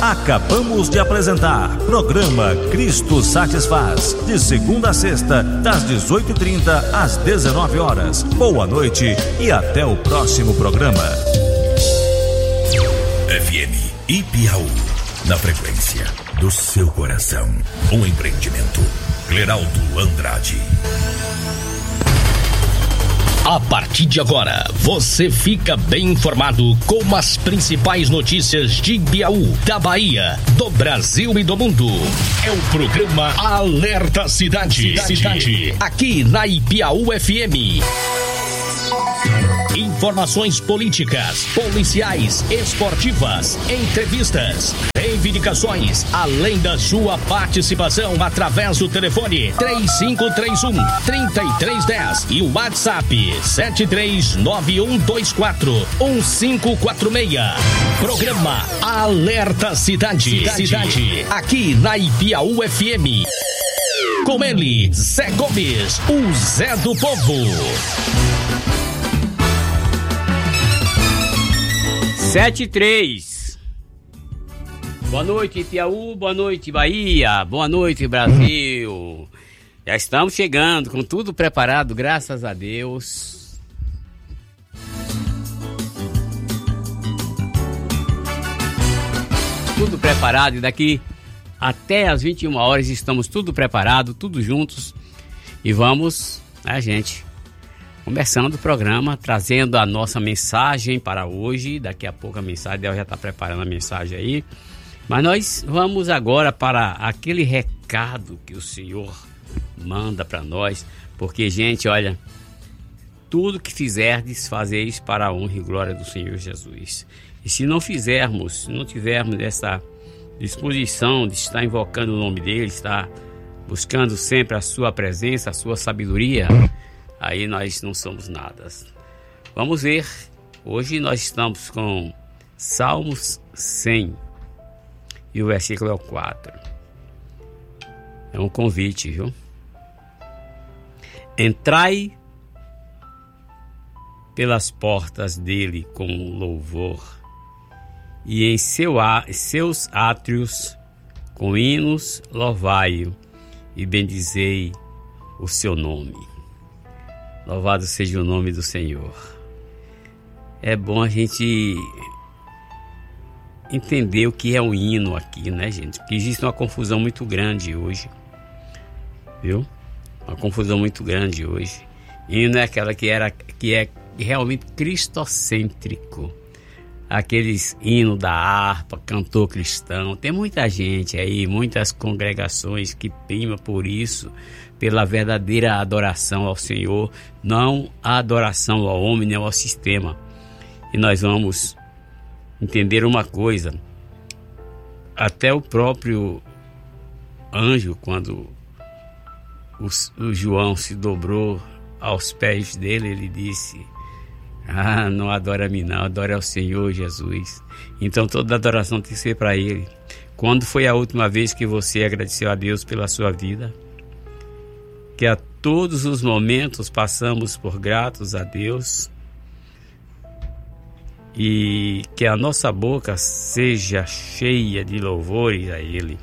Acabamos de apresentar programa Cristo Satisfaz, de segunda a sexta, das 18h30 às 19 horas. Boa noite e até o próximo programa. FM Ibiaú, na frequência do seu coração. Um empreendimento. Cleraldo Andrade. A partir de agora, você fica bem informado com as principais notícias de Ibiaú, da Bahia, do Brasil e do mundo. É o programa Alerta Cidade. Aqui na Ibiaú FM. Informações políticas, policiais, esportivas, entrevistas, reivindicações, além da sua participação através do telefone 3531-3310 e o WhatsApp 7391241546. Programa Alerta Cidade. Aqui na Ibiaú FM. Com ele, Zé Gomes, o Zé do Povo. 7:03. Boa noite, Piauí, boa noite, Bahia, boa noite, Brasil. Já estamos chegando com tudo preparado, graças a Deus. Tudo preparado e daqui até às 21 horas estamos tudo preparado, tudo juntos. E vamos, gente, começando o programa, trazendo a nossa mensagem para hoje. Daqui a pouco a mensagem, Deus já está preparando a mensagem aí. Mas nós vamos agora para aquele recado que o Senhor manda para nós. Porque, gente, olha, tudo que fizerdes, fazeis para a honra e glória do Senhor Jesus. E se não fizermos, se não tivermos essa disposição de estar invocando o nome dele, estar buscando sempre a sua presença, a sua sabedoria, aí nós não somos nada. Vamos ver. Hoje nós estamos com Salmos 100 e o versículo é o 4. É um convite, viu? Entrai pelas portas dele com louvor e em seus átrios com hinos louvai-o e bendizei o seu nome. Louvado seja o nome do Senhor. É bom a gente entender o que é um hino aqui, né, gente? Porque existe uma confusão muito grande hoje, viu? Uma confusão muito grande hoje. Hino é aquela que é realmente cristocêntrico. Aqueles hinos da harpa, cantor cristão. Tem muita gente aí, muitas congregações que primam por isso, pela verdadeira adoração ao Senhor, não a adoração ao homem nem ao sistema. E nós vamos entender uma coisa: até o próprio anjo, quando o João se dobrou aos pés dele, ele disse: não adora a mim não, adora ao Senhor Jesus. Então toda adoração tem que ser para ele. Quando foi a última vez que você agradeceu a Deus pela sua vida? Que a todos os momentos passamos por gratos a Deus, e que a nossa boca seja cheia de louvores a Ele.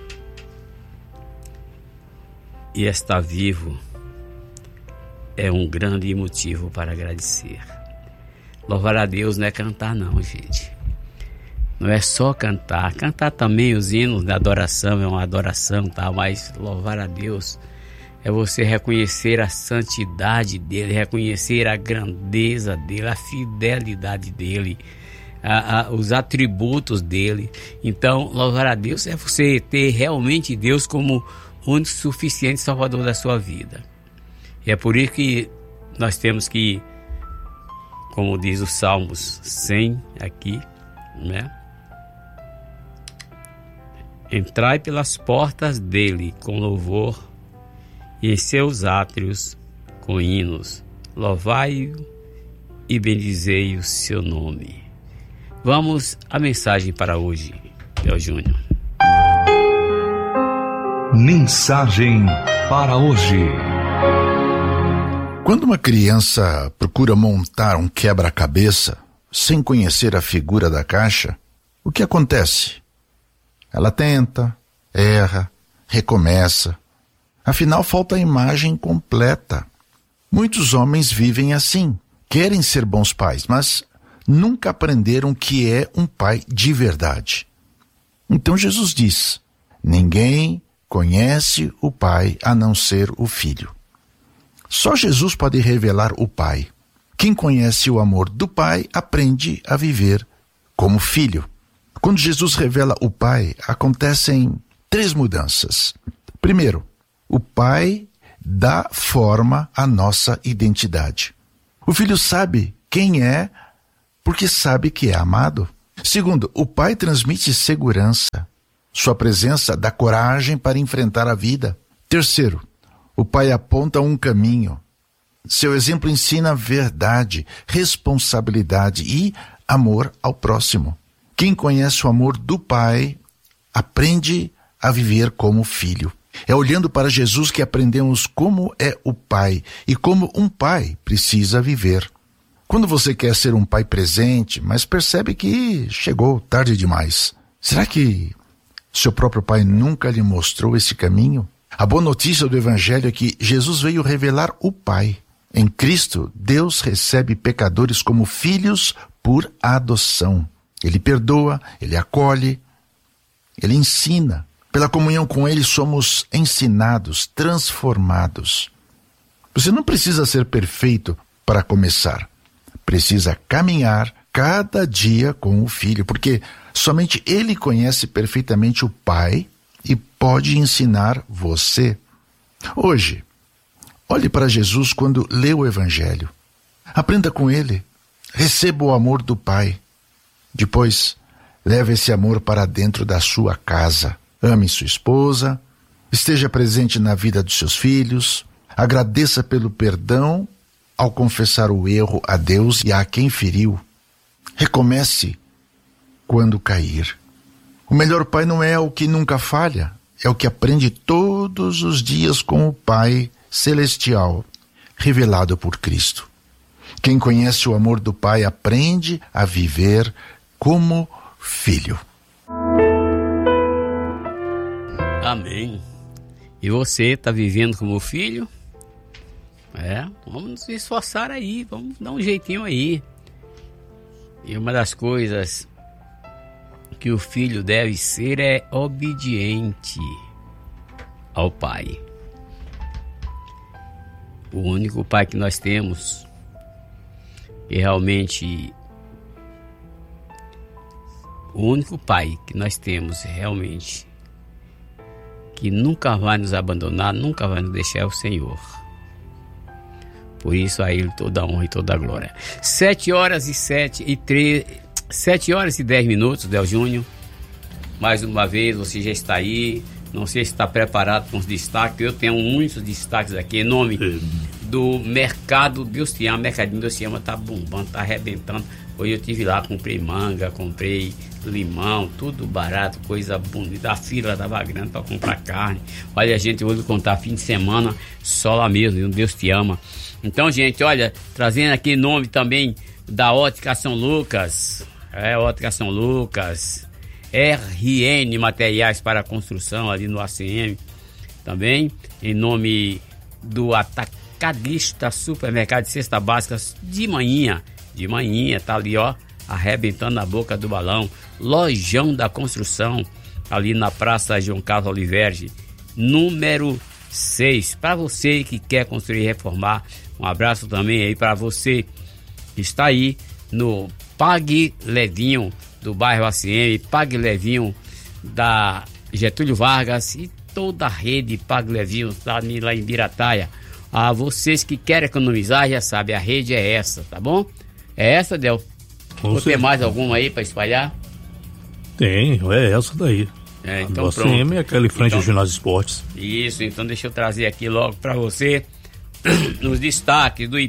E estar vivo é um grande motivo para agradecer. Louvar a Deus não é cantar não, gente. Não é só cantar. Cantar também os hinos da adoração, é uma adoração, tá? Mas louvar a Deus é você reconhecer a santidade dele, reconhecer a grandeza dele, a fidelidade dele, os atributos dele. Então, louvar a Deus é você ter realmente Deus como único e suficiente Salvador da sua vida. E é por isso que nós temos que, como diz o Salmos 100 aqui, né? Entrai pelas portas dele com louvor e em seus átrios com hinos. Louvai-o e bendizei o seu nome. Vamos à mensagem para hoje, Léo Júnior. Mensagem para hoje. Quando uma criança procura montar um quebra-cabeça sem conhecer a figura da caixa, o que acontece? Ela tenta, erra, recomeça. Afinal, falta a imagem completa. Muitos homens vivem assim, querem ser bons pais, mas nunca aprenderam o que é um pai de verdade. Então Jesus diz: ninguém conhece o Pai a não ser o Filho. Só Jesus pode revelar o Pai. Quem conhece o amor do Pai aprende a viver como filho. Quando Jesus revela o Pai, acontecem 3 mudanças. Primeiro, o Pai dá forma à nossa identidade. O Filho sabe quem é porque sabe que é amado. Segundo, o Pai transmite segurança. Sua presença dá coragem para enfrentar a vida. Terceiro, o Pai aponta um caminho. Seu exemplo ensina verdade, responsabilidade e amor ao próximo. Quem conhece o amor do Pai aprende a viver como filho. É olhando para Jesus que aprendemos como é o Pai e como um pai precisa viver. Quando você quer ser um pai presente, mas percebe que chegou tarde demais, será que seu próprio pai nunca lhe mostrou esse caminho? A boa notícia do Evangelho é que Jesus veio revelar o Pai. Em Cristo, Deus recebe pecadores como filhos por adoção. Ele perdoa, Ele acolhe, Ele ensina. Pela comunhão com Ele somos ensinados, transformados. Você não precisa ser perfeito para começar. Precisa caminhar cada dia com o Filho, porque somente Ele conhece perfeitamente o Pai e pode ensinar você. Hoje, olhe para Jesus quando lê o Evangelho. Aprenda com Ele. Receba o amor do Pai. Depois, leve esse amor para dentro da sua casa. Ame sua esposa. Esteja presente na vida dos seus filhos. Agradeça pelo perdão ao confessar o erro a Deus e a quem feriu. Recomece quando cair. O melhor pai não é o que nunca falha, é o que aprende todos os dias com o Pai Celestial, revelado por Cristo. Quem conhece o amor do Pai aprende a viver como filho. Amém. E você está vivendo como filho? Vamos nos esforçar aí, vamos dar um jeitinho aí. E uma das coisas que o filho deve ser é obediente ao pai. O único pai que nós temos, que realmente, o único pai que nós temos realmente, que nunca vai nos abandonar, nunca vai nos deixar, é o Senhor. Por isso a Ele toda a honra e toda a glória. 7 horas e 10 minutos, Del Júnior. Mais uma vez, você já está aí. Não sei se está preparado com os destaques. Eu tenho muitos destaques aqui em nome do Mercado Deus Te Ama. Mercadinho Deus Te Ama está bombando, está arrebentando. Hoje eu estive lá, comprei manga, comprei limão, tudo barato, coisa bonita. A fila estava grande para comprar carne. Olha, gente, eu vou lhe contar, fim de semana, só lá mesmo, Deus Te Ama. Então, gente, olha, trazendo aqui em nome também da Ótica São Lucas. Ótica São Lucas. RN Materiais para Construção, ali no ACM. Também, em nome do Atacadista Supermercado de Cesta Básica, de manhã, tá ali, ó, arrebentando na boca do balão. Lojão da Construção, ali na Praça João Carlos Oliveira, número 6. Para você que quer construir e reformar, um abraço também aí para você que está aí no Pague Levinho do bairro ACM, Pague Levinho da Getúlio Vargas e toda a rede Pague Levinho lá em Birataia. A vocês que querem economizar, já sabe, a rede é essa, tá bom? É essa, Del? Ou tem mais alguma aí para espalhar? Tem, é essa daí. Então a pronto. ACM é aquela em frente ao Ginásio Esportes. Isso, então deixa eu trazer aqui logo para você nos destaques do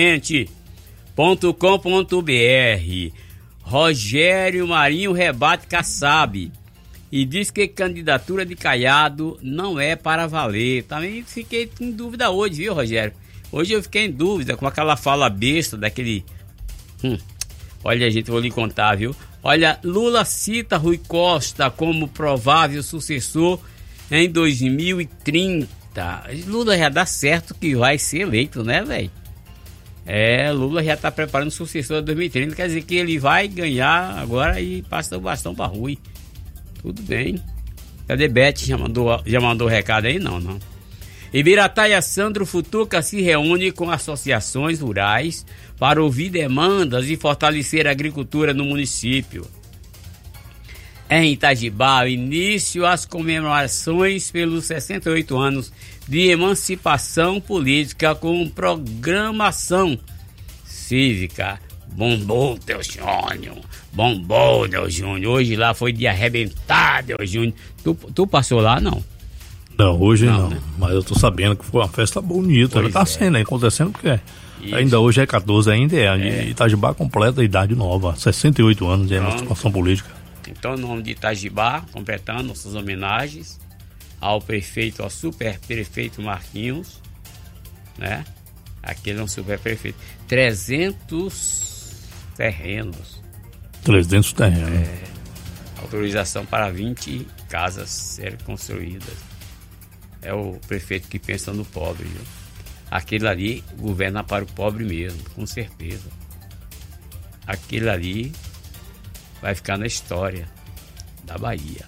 ipiaugente.com.br. Rogério Marinho rebate Kassab e diz que candidatura de Caiado não é para valer. Também fiquei em dúvida hoje, viu, Rogério? Hoje eu fiquei em dúvida com aquela fala besta daquele... Olha, gente, eu vou lhe contar, viu? Olha, Lula cita Rui Costa como provável sucessor em 2030. Lula já dá certo que vai ser eleito, né, velho? Lula já tá preparando o sucessor de 2030, quer dizer que ele vai ganhar agora e passa o bastão para Rui. Tudo bem. Cadê Beth? Já mandou recado aí? Não. Ibirataia Sandro Futuca se reúne com associações rurais para ouvir demandas e fortalecer a agricultura no município. Em Itajibá, início às comemorações pelos 68 anos de emancipação política com programação cívica. Bombou, Teu Júnior. Bombou, Teu Júnior. Hoje lá foi de arrebentar, Teu Júnior. Tu passou lá, não? Não, hoje não. Né? Mas eu tô sabendo que foi uma festa bonita. Ela tá sendo, acontecendo porque Isso. ainda hoje é 14, ainda Itajibá completa a idade nova. 68 anos de emancipação política. Então, em nome de Itajibá, completando nossas homenagens ao prefeito, ao super-prefeito Marquinhos, né? Aquele é um super-prefeito. 300 terrenos. 300 terrenos. Autorização para 20 casas serem construídas. É o prefeito que pensa no pobre, viu? Aquele ali governa para o pobre mesmo, com certeza. Aquele ali vai ficar na história da Bahia.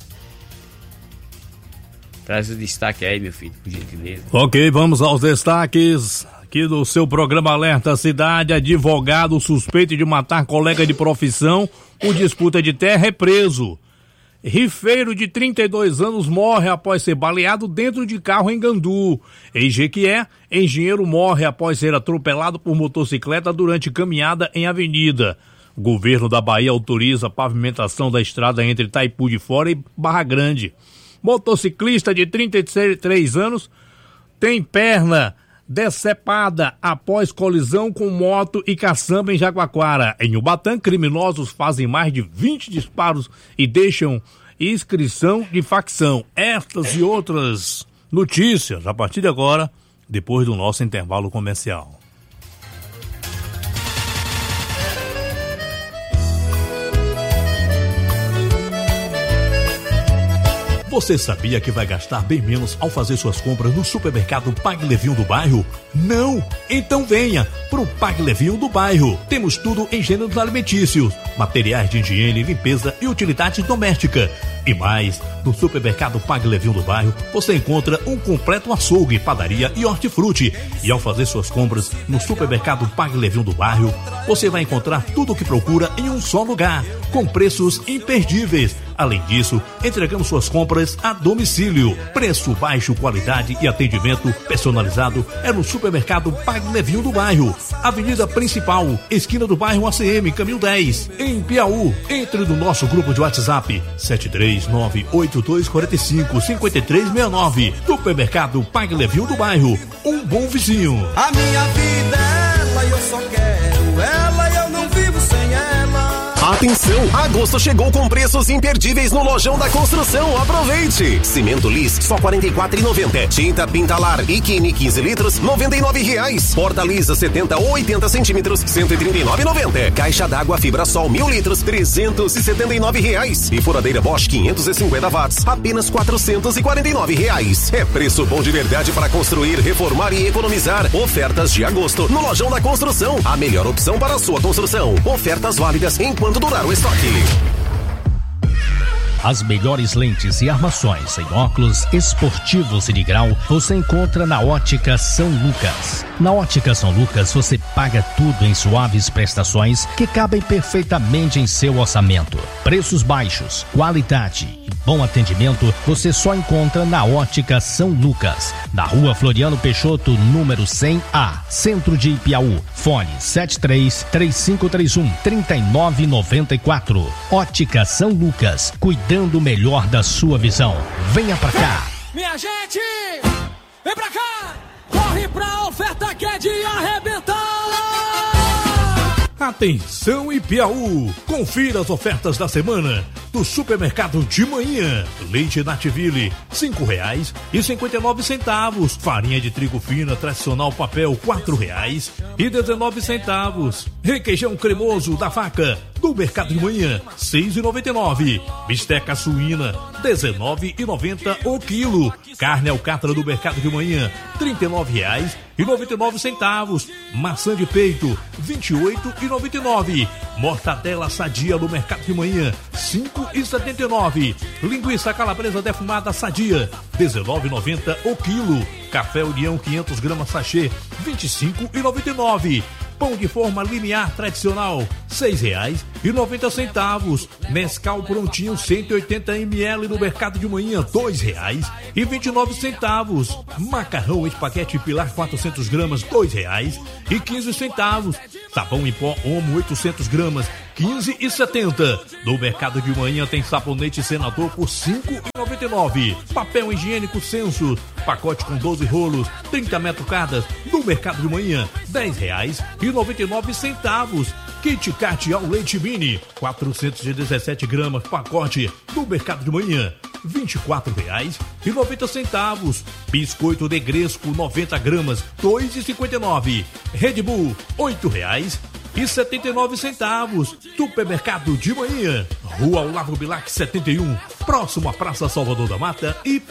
Traz o destaque aí, meu filho, por gentileza. Ok, vamos aos destaques aqui do seu programa Alerta Cidade. Advogado suspeito de matar colega de profissão por disputa de terra é preso. Rifeiro de 32 anos morre após ser baleado dentro de carro em Gandu. Em Jequié, engenheiro morre após ser atropelado por motocicleta durante caminhada em avenida. O governo da Bahia autoriza a pavimentação da estrada entre Itaipu de Fora e Barra Grande. Motociclista de 33 anos tem perna decepada após colisão com moto e caçamba em Jaguaquara. Em Ubatã, criminosos fazem mais de 20 disparos e deixam inscrição de facção. Estas e outras notícias a partir de agora, depois do nosso intervalo comercial. Você sabia que vai gastar bem menos ao fazer suas compras no supermercado Pague Levinho do bairro? Não? Então venha pro Pague Levinho do bairro. Temos tudo em gêneros alimentícios, materiais de higiene, limpeza e utilidade doméstica. E mais, no supermercado Pague Levinho do bairro, você encontra um completo açougue, padaria e hortifruti. E ao fazer suas compras no supermercado Pague Levinho do bairro, você vai encontrar tudo o que procura em um só lugar, com preços imperdíveis. Além disso, entregamos suas compras a domicílio. Preço baixo, qualidade e atendimento personalizado é no supermercado Pague Levinho do bairro. Avenida Principal, esquina do bairro ACM, caminho 10, em Piauí. Entre no nosso grupo de WhatsApp 73982455369. Supermercado Pague Levinho do bairro. Um bom vizinho. A minha vida é ela e eu só quero ela e eu não vivo sem ela. Atenção, agosto chegou com preços imperdíveis no Lojão da Construção. Aproveite! Cimento lis só R$ 44,90. Tinta Pintalar Bikini 15 litros R$ 99,00. Porta lisa 70 ou 80 centímetros R$ 139,90. Caixa d'água Fibra Sol 1000 litros R$ 379,00. E furadeira Bosch 550 watts apenas R$ 449,00. É preço bom de verdade para construir, reformar e economizar. Ofertas de agosto no Lojão da Construção. A melhor opção para a sua construção. Ofertas válidas enquanto durar o estoque. As melhores lentes e armações em óculos esportivos e de grau você encontra na Ótica São Lucas. Na Ótica São Lucas você paga tudo em suaves prestações que cabem perfeitamente em seu orçamento. Preços baixos, qualidade e bom atendimento você só encontra na Ótica São Lucas, na Rua Floriano Peixoto, número 100A, Centro de Piauí. Fone 73-3531-3994. Ótica São Lucas, cuidando melhor da sua visão. Venha pra cá. Minha gente, vem pra cá. Corre pra oferta que é de arrebentar. Atenção Ipiaú! Confira as ofertas da semana do supermercado de manhã. Leite Nativille, R$5,59. Farinha de trigo fina tradicional papel, R$4,19. Requeijão cremoso da Vaca, do mercado de manhã, R$ 6,99. Bisteca suína, R$ 19,90 o quilo. Carne alcatra do mercado de manhã, R$ 39,99. Maçã de peito, R$ 28,99. Mortadela sadia do mercado de manhã, R$ 5,79. Linguiça calabresa defumada sadia, R$ 19,90 o quilo. Café União 500 gramas sachê, R$ 25,99. Pão de forma linear tradicional, R$ 6,90. Nescau prontinho 180 ml no mercado de manhã, R$ 2,29. Macarrão espaguete pilar 400 gramas, R$ 2,15. Sabão em pó Omo 800 gramas, R$ 15,70. No mercado de manhã tem sabonete Senador por R$ 5,99. Papel higiênico Senso, pacote com 12 rolos, 30 metros cada. No mercado de manhã, R$ 10,99. Kit Kat ao leite mini, 417 gramas, pacote. No mercado de manhã, R$ 24,90. Biscoito Negresco 90 gramas, R$ 2,59. Red Bull, R$ 8,79. Supermercado de manhã, Rua Olavo Bilac 71, próximo à Praça Salvador da Mata e